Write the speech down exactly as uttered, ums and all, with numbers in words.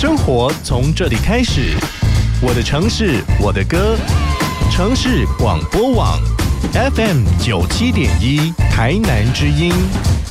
生活从这里开始，我的城市，我的歌，城市广播网 F M 九七点一台南之音。